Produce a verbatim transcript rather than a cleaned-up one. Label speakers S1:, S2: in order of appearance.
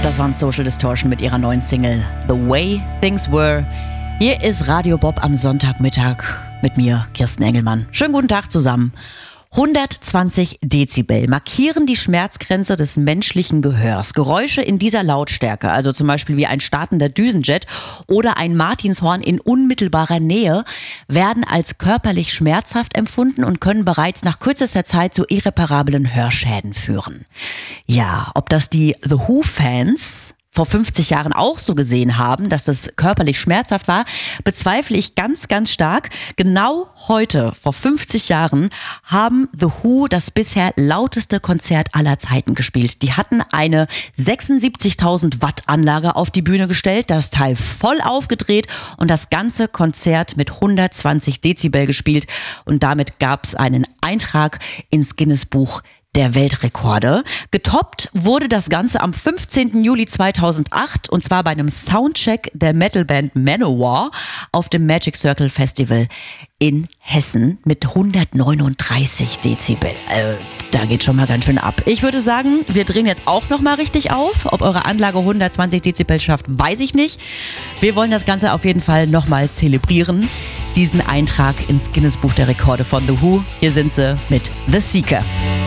S1: Das waren Social Distortion mit ihrer neuen Single The Way Things Were. Hier ist Radio Bob am Sonntagmittag mit mir, Kirsten Engelmann. Schönen guten Tag zusammen. hundertzwanzig Dezibel markieren die Schmerzgrenze des menschlichen Gehörs. Geräusche in dieser Lautstärke, also zum Beispiel wie ein startender Düsenjet oder ein Martinshorn in unmittelbarer Nähe, werden als körperlich schmerzhaft empfunden und können bereits nach kürzester Zeit zu irreparablen Hörschäden führen. Ja, ob das die The Who-Fans vor fünfzig Jahren auch so gesehen haben, dass das körperlich schmerzhaft war, bezweifle ich ganz, ganz stark. Genau heute, vor fünfzig Jahren, haben The Who das bisher lauteste Konzert aller Zeiten gespielt. Die hatten eine sechsundsiebzigtausend Watt Anlage auf die Bühne gestellt, das Teil voll aufgedreht und das ganze Konzert mit hundertzwanzig Dezibel gespielt. Und damit gab es einen Eintrag ins Guinness-Buch der Weltrekorde. Getoppt wurde das Ganze am fünfzehnten Juli zweitausendacht und zwar bei einem Soundcheck der Metalband Manowar auf dem Magic Circle Festival in Hessen mit hundertneununddreißig Dezibel. Äh, da geht schon mal ganz schön ab. Ich würde sagen, wir drehen jetzt auch noch mal richtig auf. Ob eure Anlage hundertzwanzig Dezibel schafft, weiß ich nicht. Wir wollen das Ganze auf jeden Fall noch mal zelebrieren. Diesen Eintrag ins Guinness Buch der Rekorde von The Who. Hier sind sie mit The Seeker.